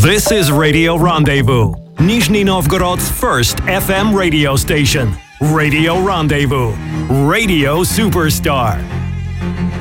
This is Radio Rendezvous, Nizhny Novgorod's first FM radio station. Radio Rendezvous. Radio Superstar.